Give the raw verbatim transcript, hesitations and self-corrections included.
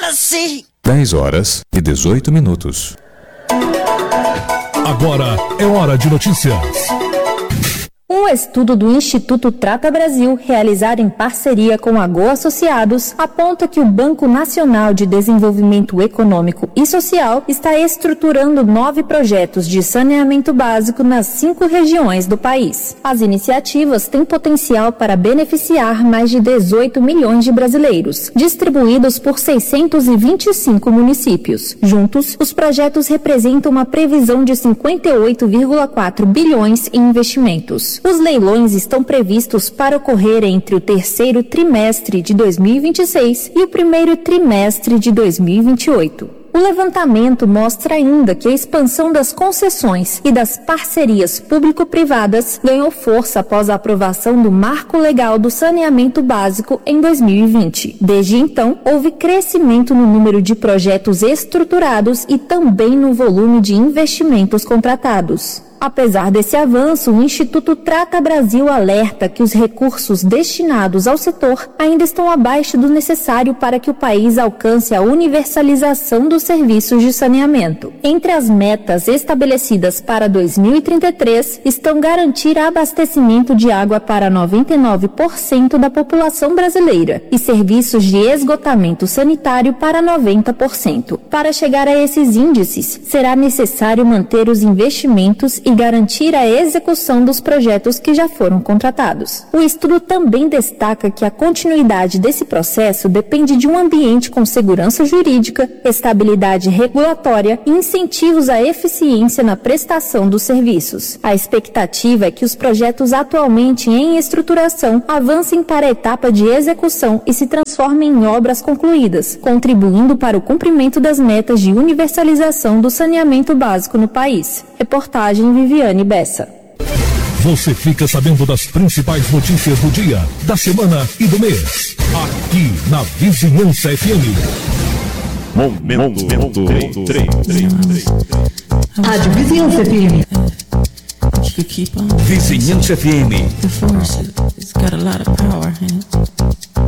Agora sim! dez horas e dezoito minutos. Agora é hora de notícias. Um estudo do Instituto Trata Brasil, realizado em parceria com a Go Associados, aponta que o Banco Nacional de Desenvolvimento Econômico e Social está estruturando nove projetos de saneamento básico nas cinco regiões do país. As iniciativas têm potencial para beneficiar mais de dezoito milhões de brasileiros, distribuídos por seiscentos e vinte e cinco municípios. Juntos, os projetos representam uma previsão de cinquenta e oito vírgula quatro bilhões em investimentos. Os leilões estão previstos para ocorrer entre o terceiro trimestre de dois mil e vinte e seis e o primeiro trimestre de dois mil e vinte e oito. O levantamento mostra ainda que a expansão das concessões e das parcerias público-privadas ganhou força após a aprovação do Marco Legal do Saneamento Básico em dois mil e vinte. Desde então, houve crescimento no número de projetos estruturados e também no volume de investimentos contratados. Apesar desse avanço, o Instituto Trata Brasil alerta que os recursos destinados ao setor ainda estão abaixo do necessário para que o país alcance a universalização dos serviços de saneamento. Entre as metas estabelecidas para dois mil e trinta e três estão garantir abastecimento de água para noventa e nove por cento da população brasileira e serviços de esgotamento sanitário para noventa por cento. Para chegar a esses índices, será necessário manter os investimentos e garantir a execução dos projetos que já foram contratados. O estudo também destaca que a continuidade desse processo depende de um ambiente com segurança jurídica, estabilidade regulatória e incentivos à eficiência na prestação dos serviços. A expectativa é que os projetos atualmente em estruturação avancem para a etapa de execução e se transformem em obras concluídas, contribuindo para o cumprimento das metas de universalização do saneamento básico no país. Reportagem Viviane Bessa. Você fica sabendo das principais notícias do dia, da semana e do mês. Aqui na Vizinhança F M. Momento, momento três. Rádio Vizinhança F M. Vizinhança F M. The force, it's got a lot of power in it.